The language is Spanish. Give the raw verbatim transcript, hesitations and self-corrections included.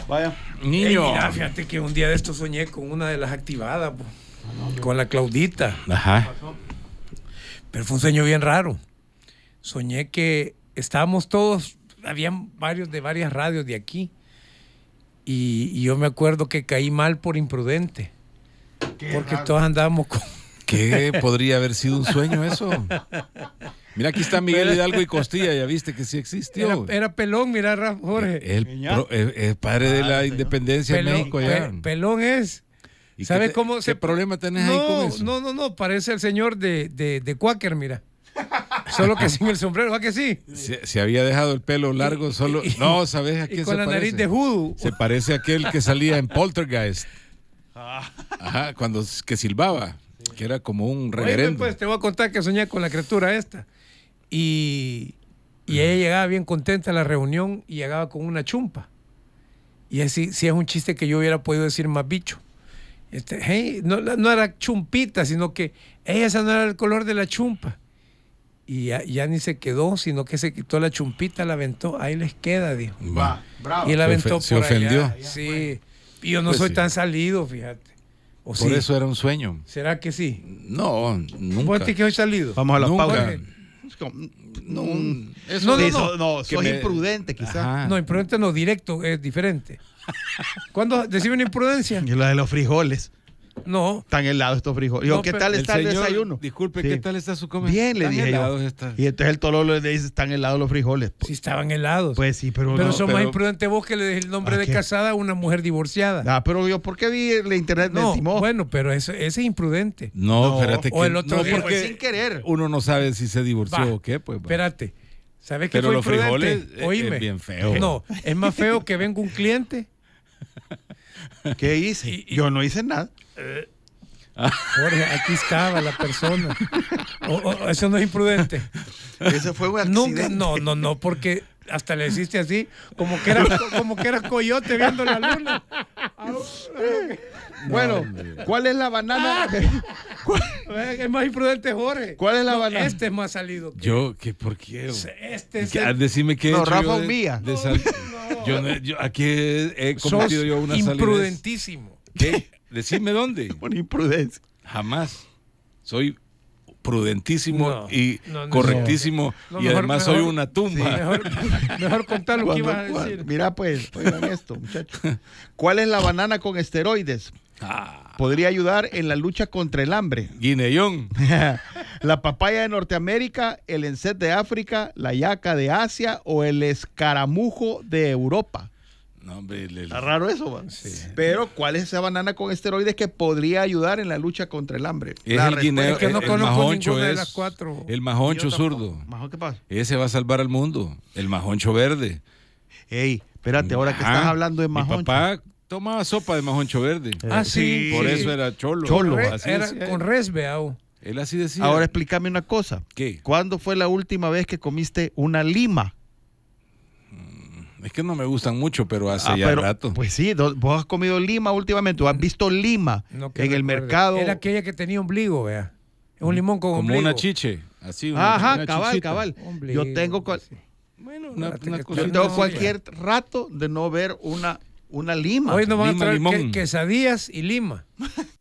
Vaya. Niño. Ey, mira, fíjate que un día de esto soñé con una de las activadas, po, con la Claudita. Ajá. Pero fue un sueño bien raro. Soñé que estábamos todos, habían varios de varias radios de aquí. Y, y yo me acuerdo que caí mal por imprudente. Porque raro. Todos andábamos con... ¿Qué podría haber sido un sueño eso? Mira, aquí está Miguel Hidalgo y Costilla, ya viste que sí existió. Era, era Pelón, mira, Jorge. El, pro, el, el padre de la independencia Pelón, de México. Ya. Pe, pelón es. ¿Sabes cómo? ¿Qué se... problema tenés no, ahí con eso? No, no, no, parece el señor de, de, de Quaker, mira. Solo que sin el sombrero, ¿va que sí? Se, se había dejado el pelo largo, solo... Y, y, no, ¿sabes a quién con se la parece? Nariz de Hoodoo. Se parece a aquel que salía en Poltergeist. Ajá, cuando que silbaba, que era como un reverendo. Oye, pues te voy a contar que soñé con la criatura esta. Y, y ella llegaba bien contenta a la reunión y llegaba con una chumpa. Y así, sí es un chiste que yo hubiera podido decir más bicho. Este, hey, no, no era chumpita, sino que ella esa no era el color de la chumpa. Y ya, ya ni se quedó, sino que se quitó la chumpita, la aventó. Ahí les queda, dijo. Va, bravo. Y la aventó se, por se ofendió. allá. Sí. Y yo no pues soy sí. tan salido, fíjate. ¿O por sí? eso era un sueño. ¿Será que sí? No, nunca. ¿Vos que hoy salido? Vamos a la nunca. pausa. No, eso no, no, eso, no, no, sos me... imprudente quizás. No, imprudente no, directo, es diferente. ¿Cuándo decime una imprudencia? Y la de los frijoles. No. Están helados estos frijoles. Yo, No, ¿qué pero tal está el, el señor, desayuno? Disculpe, Sí. ¿qué tal está su comida? Bien, le Están dije yo. está. Y entonces el tolo le dice, están helados los frijoles. Sí, estaban helados. Pues sí, pero Pero no. son pero... más imprudentes vos que le des el nombre ¿A de qué? casada a una mujer divorciada. Ah, pero yo, ¿por qué vi el internet? Me No, estimó. bueno, pero eso, ese es imprudente. No, No. espérate O que el otro no, día, porque pues, sin querer. uno no sabe si se divorció Va, o qué, pues. Va. Espérate. ¿Sabes qué Pero fue los imprudente? frijoles es- Oíme. es bien feo. No, es más feo que venga un cliente. ¿Qué hice? Y- y- Yo no hice nada. Jorge, aquí estaba la persona. O, o, eso no es imprudente. Ese fue un accidente. Nunca, no, no, no, porque hasta le hiciste así, como que era, como que era coyote viendo la luna. Bueno, ¿cuál es la banana? ¿Cuál, Es más imprudente, Jorge. cuál es la No, banana? este es más salido. Que Yo, ¿qué por qué? Este es Que- el- Decime qué he No, hecho Rafa yo de- Humilla. de sal- yo, no- yo aquí he, he sos cometido yo una salida. imprudentísimo. ¿Qué? Decime dónde. Una imprudencia. Jamás. Soy prudentísimo No, y no, no, correctísimo no. No, y mejor- además soy mejor- una tumba. Mejor, mejor contar lo que Cuando- ibas a cuando- decir. mira pues, oigan esto, muchachos. ¿Cuál es la banana con esteroides? Ah, Podría ayudar en la lucha contra el hambre. guineón. La papaya de Norteamérica, el encet de África, la yaca de Asia o el escaramujo de Europa. No, hombre, le- Está raro eso, va. Sí. Pero, ¿cuál es esa banana con esteroides que podría ayudar en la lucha contra el hambre? es La el guineo. es que no el- el conozco majoncho ninguna de es las cuatro. el majoncho Yo tampoco. zurdo. Majo, ¿qué pasa? Ese va a salvar al mundo. El majoncho verde. Ey, espérate, ahora que Ajá. estás hablando de Mi majoncho. papá tomaba sopa de majoncho verde. Ah, sí. Por sí. eso era cholo. Cholo. Re- Así era decía con él. res, veao. Él así decía. Ahora explícame una cosa. ¿Qué? ¿Cuándo fue la última vez que comiste una lima? Es que no me gustan mucho, pero hace Ah, ya pero- rato. Pues sí, do- vos has comido lima últimamente, o has visto lima No que en el recuerde. mercado. Era aquella que tenía ombligo, vea. Es un limón con Como ombligo. una chiche. Así, una, Ajá, una cabal, chichita. cabal. Ombligo, Yo tengo, cual- sí. Bueno, una, Fíjate una que cosita yo tengo no, cualquier rato de no ver una, una lima. Hoy nos van a Lima, traer limón. que- quesadillas y lima.